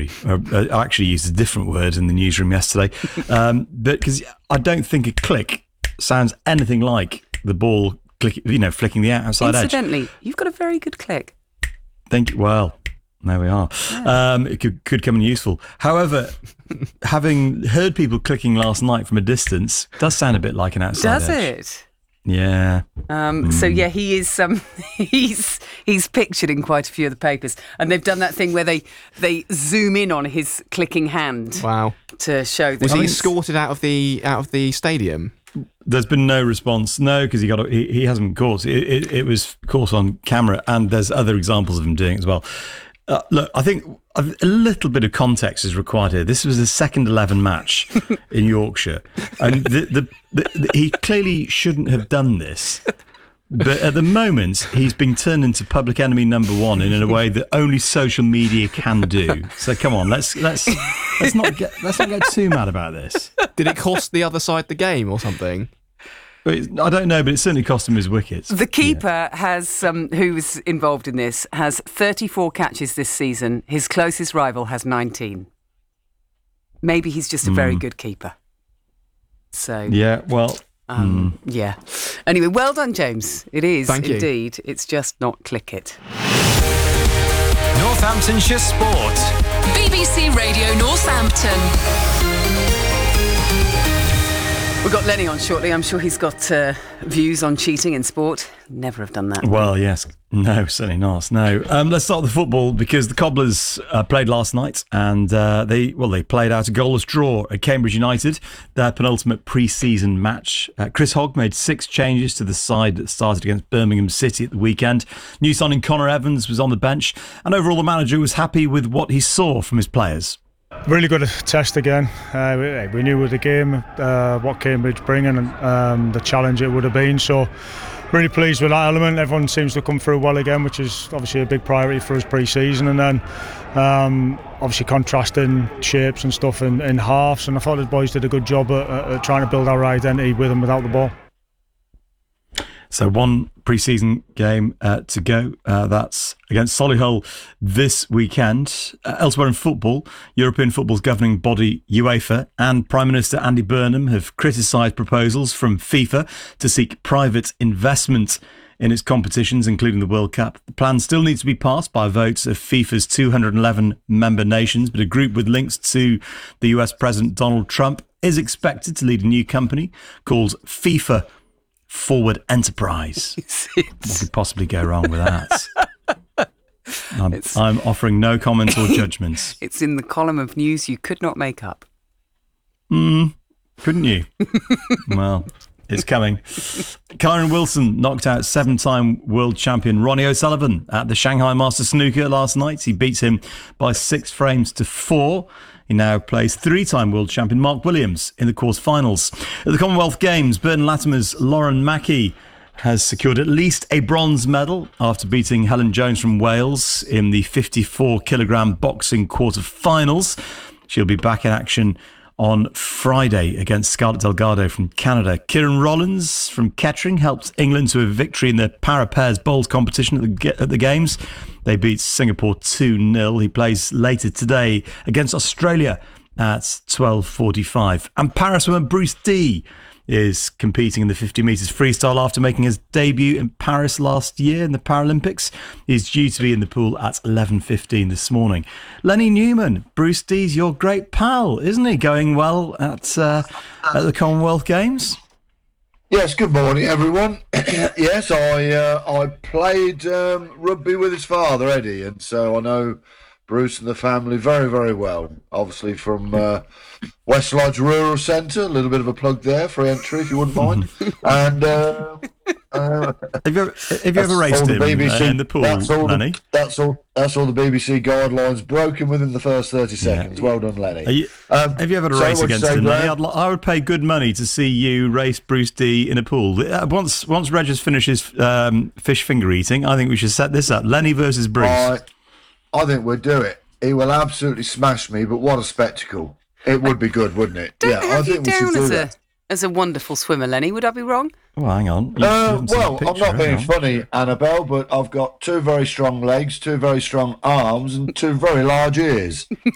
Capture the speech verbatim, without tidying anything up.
angry. Uh, I actually used a different word in the newsroom yesterday, um, but because I don't think a click sounds anything like the ball click, you know, flicking the outside edge. Incidentally, you've got a very good click. Thank you. Well, there we are. Yeah. Um, it could, could come in useful. However, having heard people clicking last night from a distance, does sound a bit like an outside Does edge. Does it? Yeah. Um, mm. So yeah, he is. Um, he's he's pictured in quite a few of the papers, and they've done that thing where they they zoom in on his clicking hand. Wow. To show that was he escorted out of the out of the stadium? There's been no response. No, because he got he, he hasn't caught. It, it, it was caught on camera, and there's other examples of him doing it as well. Uh, look, I think a little bit of context is required here. This was a second eleven match in Yorkshire, and the, the, the, the, he clearly shouldn't have done this. But at the moment, he's been turned into public enemy number one in a way that only social media can do. So come on, let's let's let's not get let's not get too mad about this. Did it cost the other side the game or something? I don't know, but it certainly cost him his wickets. The keeper yeah. has, um, who was involved in this, has thirty-four catches this season. His closest rival has nineteen. Maybe he's just a mm. very good keeper. So yeah, well, um, mm. yeah. Anyway, well done, James. It is Thank indeed. You. It's just not click it. Northamptonshire Sport. B B C Radio Northampton. We've got Lenny on shortly. I'm sure he's got uh, views on cheating in sport. Never have done that. Well, yes. No, certainly not. No. Um, let's start with the football because the Cobblers uh, played last night and uh, they, well, they played out a goalless draw at Cambridge United, their penultimate pre-season match. Uh, Chris Hogg made six changes to the side that started against Birmingham City at the weekend. New signing Connor Evans was on the bench, and overall the manager was happy with what he saw from his players. Really good test again. Uh, we, we knew with the game uh, what Cambridge bringing and um, the challenge it would have been. So really pleased with that element. Everyone seems to come through well again, which is obviously a big priority for us pre-season. And then um, obviously contrasting shapes and stuff in, in halves. And I thought the boys did a good job at, at trying to build our identity with and without the ball. So one pre-season game uh, to go. Uh, that's against Solihull this weekend. Uh, elsewhere in football, European football's governing body UEFA and Prime Minister Andy Burnham have criticised proposals from FIFA to seek private investment in its competitions, including the World Cup. The plan still needs to be passed by votes of FIFA's two hundred eleven member nations, but a group with links to the U S President Donald Trump is expected to lead a new company called FIFA Forward Enterprise. What could possibly go wrong with that? I'm, I'm offering no comments or judgments. It's in the column of news you could not make up. Hmm, couldn't you? Well, it's coming. Kyron Wilson knocked out seven-time world champion Ronnie O'Sullivan at the Shanghai Master Snooker last night. He beats him by six frames to four. He now plays three-time world champion Mark Williams in the quarter-finals. At the Commonwealth Games, Burton Latimer's Lauren Mackey has secured at least a bronze medal after beating Helen Jones from Wales in the fifty-four kilogram boxing quarter-finals. She'll be back in action on Friday against Scarlett Delgado from Canada. Kieran Rollins from Kettering helped England to a victory in the para pairs bowls competition at the, at the Games. They beat Singapore two nil. He plays later today against Australia at twelve forty-five. And Paris swimmer Bruce Dee is competing in the fifty metres freestyle after making his debut in Paris last year in the Paralympics. He's due to be in the pool at eleven fifteen this morning. Lenny Newman, Bruce Dee's your great pal, isn't he? Going well at uh, at the Commonwealth Games? Yes, good morning, everyone. Yes, I uh, I played um, rugby with his father, Eddie, and so I know Bruce and the family very, very well. Obviously from uh, West Lodge Rural Centre, a little bit of a plug there, free entry if you wouldn't mind. And uh, uh, have you ever, have you ever raced him B B C, uh, in the pool, that's all Lenny? The, that's all. That's all the B B C guidelines broken within the first thirty seconds. Yeah. Well done, Lenny. You, um, have you ever had a race against him, Lenny? I'd, I would pay good money to see you race Bruce Dee in a pool. Uh, once once Regis finishes um, fish finger eating, I think we should set this up. Lenny versus Bruce. I, I think we'll do it. He will absolutely smash me, but what a spectacle. It would be good, wouldn't it? Don't yeah, have I think you we should down do as that. A, as a wonderful swimmer, Lenny. Would I be wrong? Oh, hang on. You Uh, well, picture, I'm not being hang funny, Annabelle, but I've got two very strong legs, two very strong arms, and two very large ears.